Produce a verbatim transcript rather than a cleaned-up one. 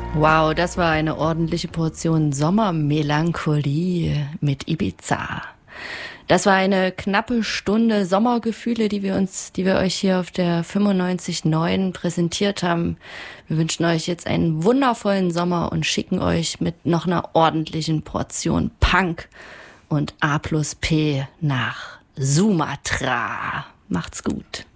Wow, das war eine ordentliche Portion Sommermelancholie mit Ibiza. Das war eine knappe Stunde Sommergefühle, die wir uns, die wir euch hier auf der fünfundneunzig Komma neun präsentiert haben. Wir wünschen euch jetzt einen wundervollen Sommer und schicken euch mit noch einer ordentlichen Portion Punk und A plus P nach Sumatra. Macht's gut.